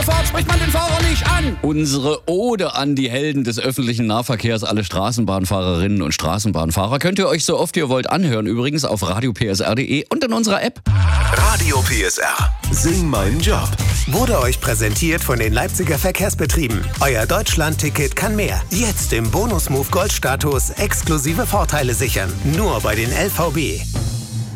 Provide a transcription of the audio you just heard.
Autofahrt spricht man den Fahrer nicht an. Unsere Ode an die Helden des öffentlichen Nahverkehrs, alle Straßenbahnfahrerinnen und Straßenbahnfahrer, könnt ihr euch so oft ihr wollt anhören. Übrigens auf radiopsr.de und in unserer App. Radio PSR. Sing meinen Job. Wurde euch präsentiert von den Leipziger Verkehrsbetrieben. Euer Deutschland-Ticket kann mehr. Jetzt im Bonus-Move Gold-Status exklusive Vorteile sichern. Nur bei den LVB.